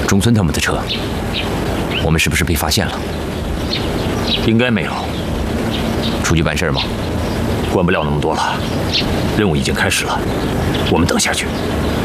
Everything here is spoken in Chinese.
中村他们的车，我们是不是被发现了？ 应该没有。 出去办事吗？ 管不了那么多了，任务已经开始了，我们等下去。